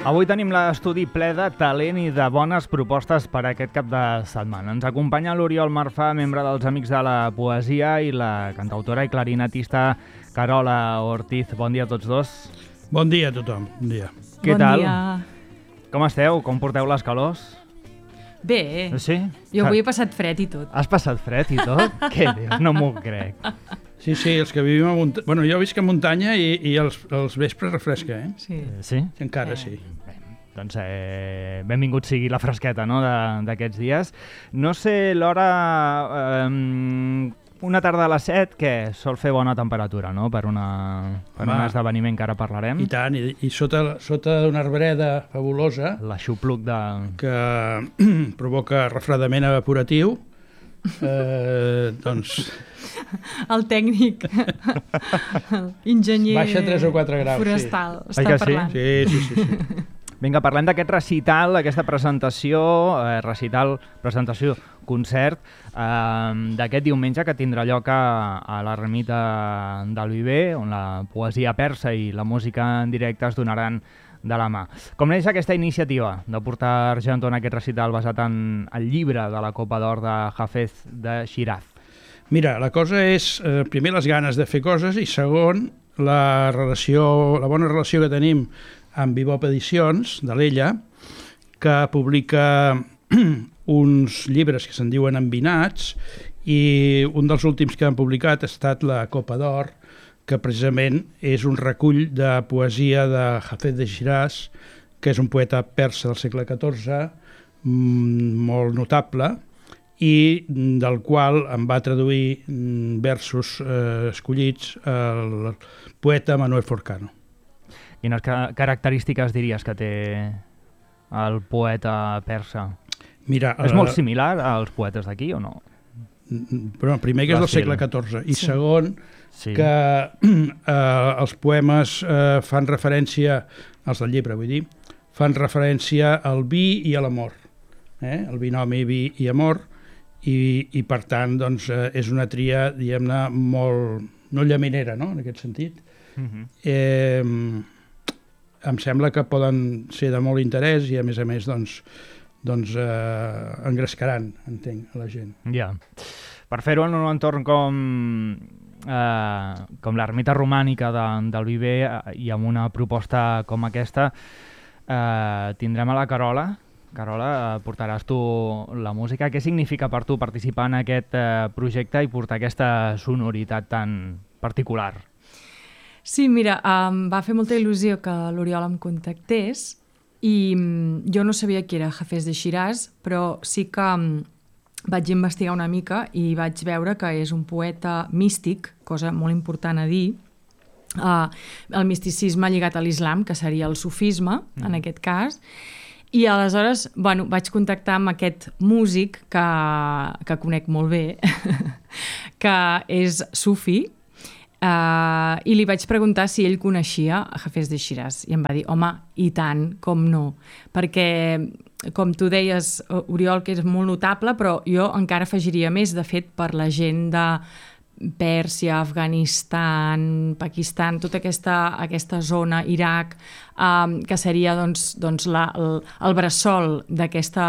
Avui tenim l'estudi ple de talent i de bones propostes per a aquest cap de setmana. Ens acompanya l'Oriol Marfà, membre dels Amics de la Poesia, i la cantautora i clarinetista Carola Ortiz. Bon dia a tots dos. Bon dia a tothom. Bon dia. Què bon tal? Dia. Com esteu? Com porteu les calors? Bé, Sí? jo avui he passat fred i tot. Has passat fred i tot? Què dius? No m'ho crec. Sí, els que vivim a muntanya... Bueno, jo visc a muntanya i els vespres refresca, eh? Sí. Sí? Encara sí. Bé, doncs benvingut sigui la fresqueta, no?, d'aquests dies. No sé, l'hora... una tarda a les 7, que sol fer bona temperatura, no?, per un esdeveniment que ara parlarem. I tant, i sota d'una arbreda fabulosa L'aixopluc de... que provoca refredament evaporatiu, doncs El tècnic, enginyer baixa 3 o 4 graus. forestal, Oi està que sí? parlant. Sí. Vinga, parlem d'aquest recital, aquesta presentació, concert, d'aquest diumenge que tindrà lloc a l'ermita del Viver, on la poesia persa i la música en directe es donaran de la mà. Com neix aquesta iniciativa de portar a Argentona aquest recital basat en el llibre de la Copa d'Or de Hafez de Shiraz? Mira, la cosa és, primer, les ganes de fer coses i, segon, la bona relació que tenim amb Bebop Edicions, de l'Ella, que publica uns llibres que se'n diuen Envinats, i un dels últims que han publicat ha estat la Copa d'Or, que precisament és un recull de poesia de Hafez de Shiraz, que és un poeta persa del segle XIV, molt notable, i del qual em va traduir versos escollits el poeta Manuel Forcano. Quines característiques diries que té el poeta persa? Mira, És molt similar als poetes d'aquí o no? Però primer que és del segle XIV i segon que els poemes fan referència, els del llibre vull dir, fan referència al vi i a l'amor, el binomi vi i amor, i per tant doncs, és una tria, diguem-ne, molt no llaminera, no?, en aquest sentit. Em sembla que poden ser de molt interès i a més engrescaran, entenc, a la gent. Ja. Per fer-ho en un entorn com l'ermita romànica del Viver i amb una proposta com aquesta, tindrem a la Carola. Carola, portaràs tu la música. Què significa per tu participar en aquest projecte i portar aquesta sonoritat tan particular? Sí, mira, em va fer molta il·lusió que l'Oriol em contactés i jo no sabia qui era Hafez de Shiraz, però sí que vaig investigar una mica i vaig veure que és un poeta místic, cosa molt important a dir, el misticisme lligat a l'islam, que seria el sufisme, en aquest cas, i aleshores vaig contactar amb aquest músic que conec molt bé, que és sufi, i li vaig preguntar si ell coneixia Hafez de Shiraz i em va dir, home, i tant, com no, perquè com tu deies, Oriol, que és molt notable, però jo encara afegiria més, de fet, per la gent de Pèrsia, Afganistan, Pakistan, tota aquesta zona, Iraq, que seria doncs, el bressol d'aquest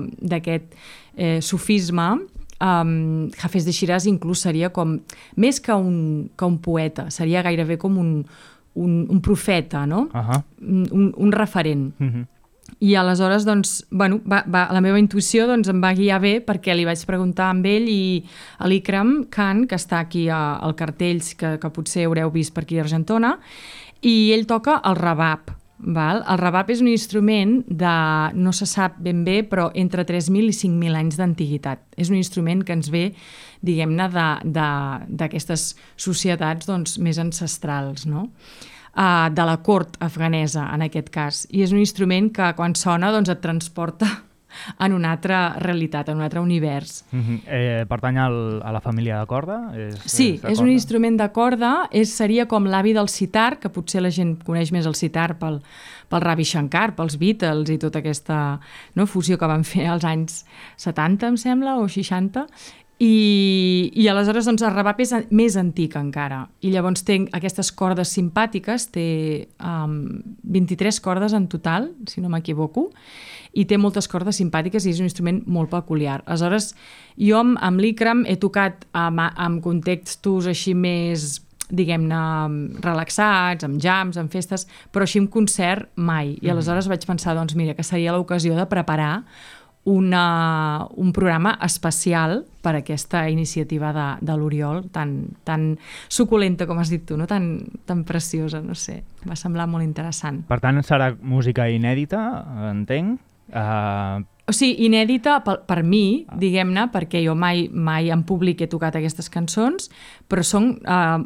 sufisme. Hafez de Shiraz inclús seria com, més que un poeta, seria gairebé com un profeta, no? Un referent. I aleshores, doncs, la meva intuïció em va guiar bé perquè li vaig preguntar amb ell i a l'Ikram Khan, que està aquí al cartell, que potser haureu vist per aquí a Argentona, i ell toca el rabab. El rabab és un instrument no se sap ben bé, però entre 3.000 i 5.000 anys d'antiguitat. És un instrument que ens ve, diguem-ne, d'aquestes societats més ancestrals, no?, de la cort afganesa, en aquest cas. I és un instrument que, quan sona, et transporta en una altra realitat, en un altre univers. Pertany a la família de corda? Sí, és un instrument de corda, seria com l'avi del sitar, que potser la gent coneix més el sitar pel Ravi Shankar, pels Beatles i tota aquesta fusió que van fer als anys 70, em sembla, o 60, I aleshores doncs, el rebap és més antic encara, i llavors té aquestes cordes simpàtiques, té 23 cordes en total, si no m'equivoco, i té moltes cordes simpàtiques i és un instrument molt peculiar. Aleshores, jo amb l'Ikram he tocat amb contextos així més, diguem-ne, relaxats, amb jams, amb festes, però així en concert mai. I aleshores vaig pensar, doncs mira, que seria l'ocasió de preparar un programa especial per a aquesta iniciativa de l'Oriol, tan suculenta, com has dit tu, no? tan preciosa, no sé. Va semblar molt interessant. Per tant, serà música inèdita, entenc? O sigui, inèdita per mi, diguem-ne, perquè jo mai en públic he tocat aquestes cançons, però són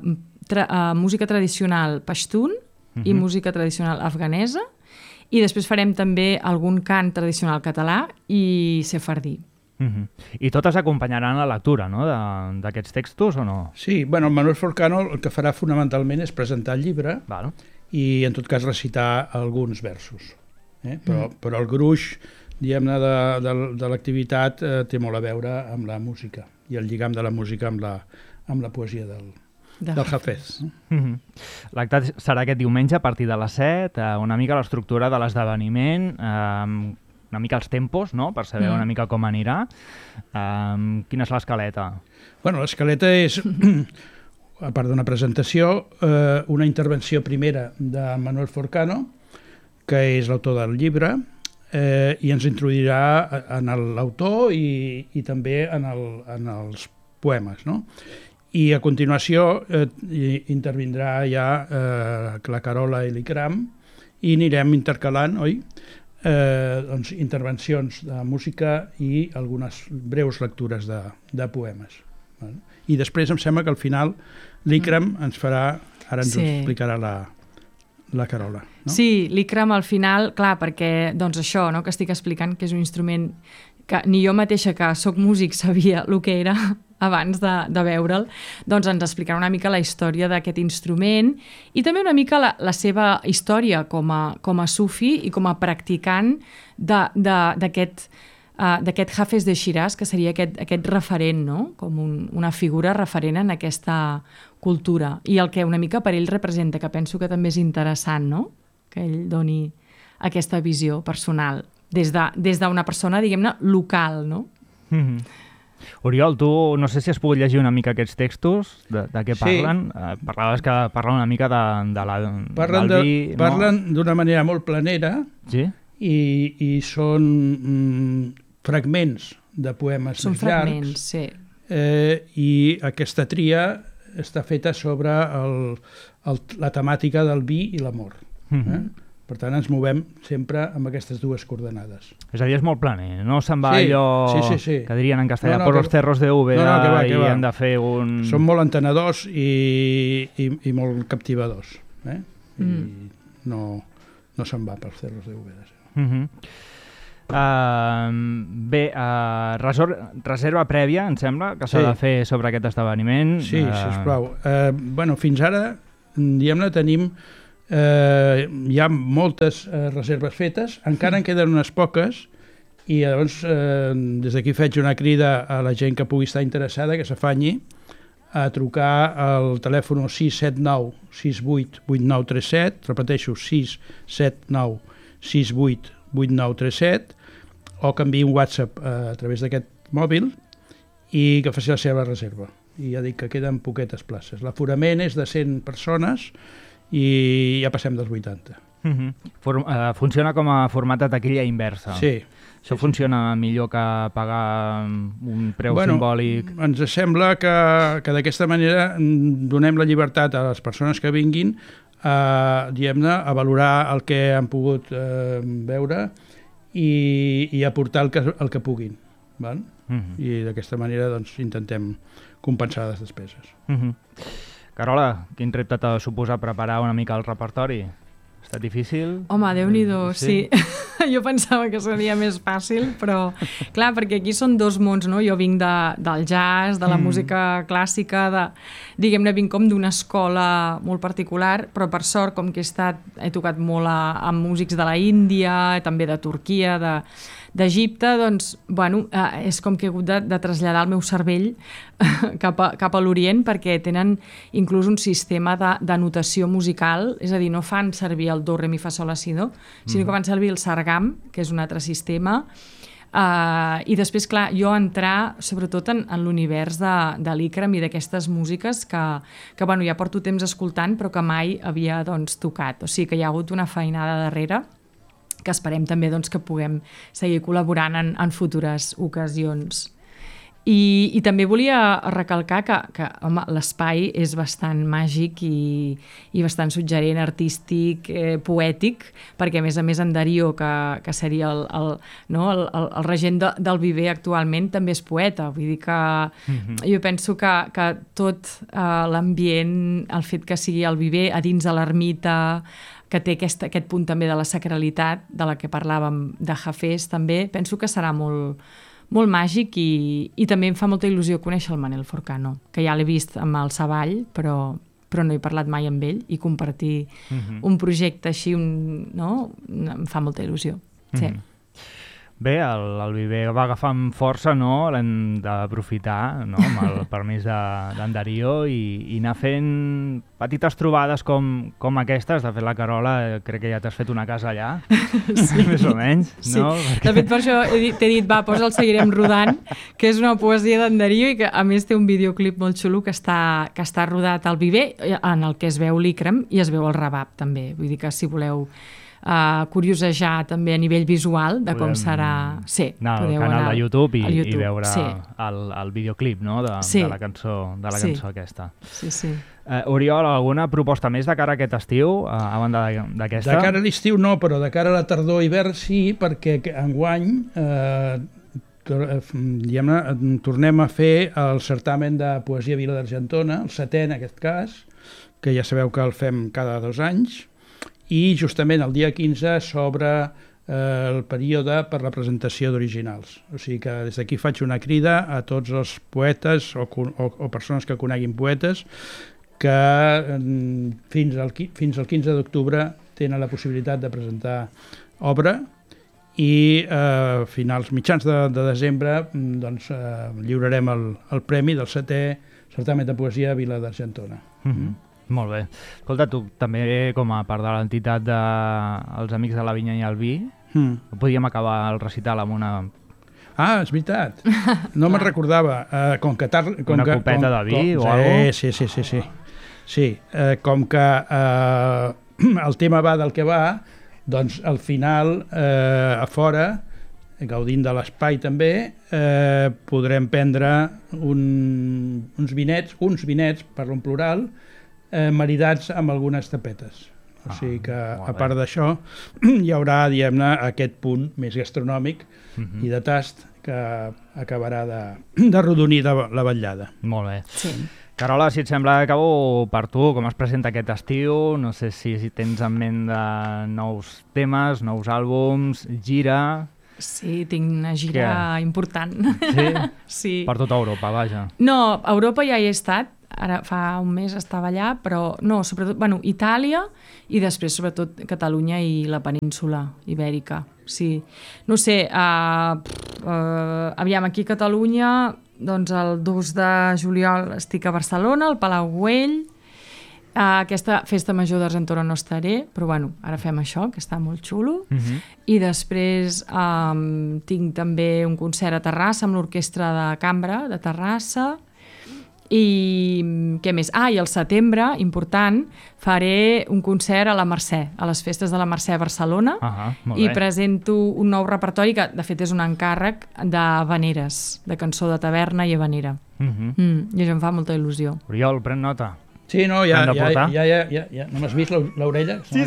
música tradicional pashtun i música tradicional afganesa, i després farem també algun cant tradicional català i sefardí. I totes acompanyaran la lectura, no?, d'aquests textos o no? Sí, bueno, el Manuel Forcano el que farà fonamentalment és presentar el llibre i en tot cas recitar alguns versos. Però el gruix, diguem-ne, de l'activitat té molt a veure amb la música i el lligam de la música amb la poesia del Hafez. L'acte serà aquest diumenge a partir de les 7, una mica l'estructura de l'esdeveniment, una mica els tempos, no?, per saber una mica com anirà. Quina és l'escaleta? Bueno, l'escaleta és, a part d'una presentació, una intervenció primera de Manuel Forcano, que és l'autor del llibre, i ens introduirà en l'autor i també en els poemes, no? I a continuació intervindrà ja la Carola i l'Ikram i anirem intercalant, oi? Doncs, intervencions de música i algunes breus lectures de poemes. I després em sembla que al final l'Ikram ens farà, ara ens ho explicarà la Carola. No? Sí, l'Ikram al final, clar, perquè doncs això, no, que estic explicant, que és un instrument que ni jo mateixa, que soc músic, sabia el que era abans de veure'l, doncs ens explicarà una mica la història d'aquest instrument i també una mica la seva història com a sufi i com a practicant d'aquest Hafez de Shiraz, que seria aquest referent, no? Com una figura referent en aquesta cultura. I el que una mica per ell representa, que penso que també és interessant, no? Que ell doni aquesta visió personal, des d'una persona, diguem-ne, local, no? Oriol, tu no sé si has pogut llegir una mica aquests textos, de què parlen? Sí. Parlaves que parlen una mica del vi... Parlen d'una manera molt planera, sí? I són fragments de poemes són més llargs. Són fragments, sí. I aquesta tria està feta sobre la temàtica del vi i l'amor. Per tant, ens movem sempre amb aquestes dues coordenades. És a dir, és molt planer, no se'n va allò que dirien en castellà, por los cerros de Úbeda, i hem de fer un... Són molt entenedors i molt captivadors. I no se'n va pels cerros de Úbeda. Bé, reserva prèvia, em sembla, que s'ha de fer sobre aquest esdeveniment. Sí, sisplau. Fins ara, diguem-ne, tenim... hi ha moltes reserves fetes, encara en queden unes poques, i llavors des d'aquí faig una crida a la gent que pugui estar interessada, que s'afanyi a trucar al telèfon 679 68 8937, repeteixo, 679 68 8937, o que enviï un WhatsApp a través d'aquest mòbil i que faci la seva reserva. I ja dic que queden poquetes places. L'aforament és de 100 persones i ja passem dels 80. Funciona com a format de taquilla inversa. Sí. Això funciona millor que pagar un preu simbòlic? Ens sembla que d'aquesta manera donem la llibertat a les persones que vinguin diguem-ne, a valorar el que han pogut veure i aportar el que puguin. Val? I d'aquesta manera doncs, intentem compensar les despeses. Carola, quin repte t'ha de suposar preparar una mica el repertori? Ha estat difícil? Home, Déu-n'hi-do, sí. Jo pensava que seria més fàcil, però clar, perquè aquí són dos mons, no? Jo vinc del jazz, de la música clàssica, diguem-ne, vinc com d'una escola molt particular, però per sort, com que he tocat molt amb músics de la Índia, també de Turquia, d'Egipte, doncs, bueno, és com que he hagut de traslladar el meu cervell cap a l'Orient, perquè tenen inclús un sistema de notació musical, és a dir, no fan servir el do, re, mi, fa, sol, la, si, do, sinó que fan servir el sargam, que és un altre sistema, i després, clar, jo entrar sobretot en l'univers de l'Ikram i d'aquestes músiques que bueno, ja porto temps escoltant però que mai havia doncs, tocat, o sigui que hi ha hagut una feinada darrere que esperem també doncs, que puguem seguir col·laborant en futures ocasions. I també volia recalcar que home, l'espai és bastant màgic i bastant suggerent, artístic, poètic, perquè a més en Darío, que seria el regent del Viver actualment, també és poeta. Vull dir que jo penso que tot l'ambient, el fet que sigui el Viver a dins de l'ermita, que té aquest punt també de la sacralitat, de la que parlàvem de Hafez també, penso que serà molt màgic i també em fa molta il·lusió conèixer el Manel Forcano, que ja l'he vist amb el Savall, però no he parlat mai amb ell i compartir un projecte així em fa molta il·lusió. Sí. Bé, el Viver va agafant força, no? L'hem d'aprofitar, no? Amb el permís d'en Darío i anar fent petites trobades com aquestes. De fet, la Carola, crec que ja t'has fet una casa allà, sí. Més o menys, no? Sí. De fet, per això t'he dit, va, el seguirem rodant, que és una poesia d'en Darío i que a més té un videoclip molt xulo que està rodat al Viver, en el que es veu l'Ikram i es veu el Rabab també. Vull dir que si voleu curiosejar també a nivell visual de com serà... Sí, anar al canal de YouTube i veure sí. el videoclip, no? de la cançó aquesta. Sí, sí. Oriol, alguna proposta més de cara a aquest estiu, a banda d'aquesta? De cara a l'estiu no, però de cara a la tardor-hivern sí, perquè enguany tornem a fer el certamen de Poesia Vila d'Argentona, el 7è en aquest cas, que ja sabeu que el fem cada 2 anys, i justament el dia 15 s'obre el període per la presentació d'originals. O sigui que des d'aquí faig una crida a tots els poetes o persones que coneguin poetes que fins al 15 d'octubre tenen la possibilitat de presentar obra i mitjans de desembre doncs, lliurarem el premi del 7è certamen de poesia a Vila d'Argentona. Molt bé. Escolta, tu també, com a part de l'entitat dels Amics de la Vinya i el Vi, podíem acabar el recital amb una... Ah, és veritat. No me'n recordava. Una copeta de vi o alguna cosa? Sí. Com que el tema va del que va, doncs al final, a fora, gaudint de l'espai també, podrem prendre uns vinets, parlo en plural, maridats amb algunes tapetes. O sigui que, a part d'això, hi haurà, diguem-ne, aquest punt més gastronòmic i de tast que acabarà de rodonir la vetllada. Molt bé. Sí. Carola, si et sembla, acabo per tu. Com es presenta aquest estiu? No sé si tens en ment de nous temes, nous àlbums, gira... Sí, tinc una gira important. Sí? Sí. Per tota Europa, vaja. No, a Europa ja hi he estat. Ara fa un mes estava allà, però no, sobretot, Itàlia i després sobretot Catalunya i la península ibèrica. Sí. No sé, aviam, aquí a Catalunya, doncs el 2 de juliol estic a Barcelona, al Palau Güell. Aquesta festa major d'Argentona no estaré, però bueno, ara fem això, que està molt xulo. I després tinc també un concert a Terrassa amb l'Orquestra de Cambra de Terrassa. I què més? I al setembre, important, faré un concert a la Mercè, a les festes de la Mercè a Barcelona, i presento un nou repertori que de fet és un encàrrec de habaneres, de cançó de taverna i habanera. I això em fa molta il·lusió. Oriol, pren nota. Sí, no, ja. No m'has vist l'orella? Sí.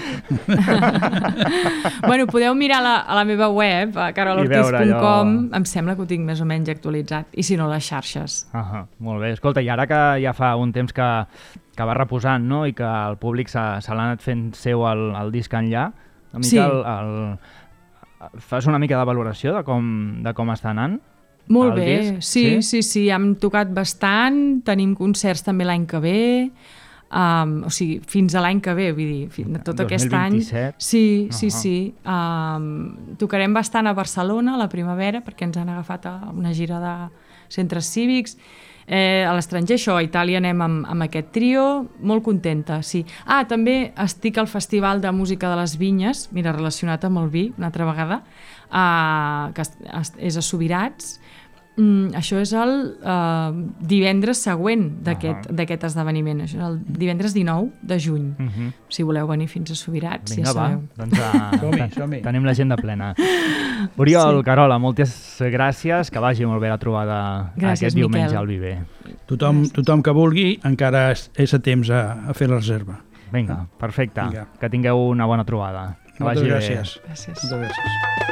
Bueno, podeu mirar a la meva web, a carolortiz.com, em sembla que ho tinc més o menys actualitzat, i si no, les xarxes. Molt bé. Escolta, i ara que ja fa un temps que va reposant, no?, i que el públic se l'ha anat fent seu el disc enllà, una mica fas una mica de valoració de com està anant? Molt El bé, disc? sí, hem tocat bastant, tenim concerts també l'any que ve, o sigui, fins a l'any que ve, vull dir, tot aquest any. 2027? Sí. Tocarem bastant a Barcelona a la primavera, perquè ens han agafat a una gira de centres cívics. A l'estranger, això, a Itàlia anem amb aquest trio, molt contenta, sí. També estic al Festival de Música de les Vinyes, mira, relacionat amb el vi, una altra vegada, que és a Subirats. Això és el divendres següent d'aquest esdeveniment. Això és el divendres 19 de juny. Si voleu venir fins a Subirats, Vinga, ja sabeu. Doncs Som-hi. tenim l'agenda plena. Oriol, Carola, moltes gràcies, que vagi molt bé la trobada aquest diumenge Miquel. al Viver. Tothom que vulgui encara és a temps a fer la reserva. Vinga, perfecte. Vinga. Que tingueu una bona trobada. Que Moltes vagi bé. gràcies. Gràcies. Moltes gràcies.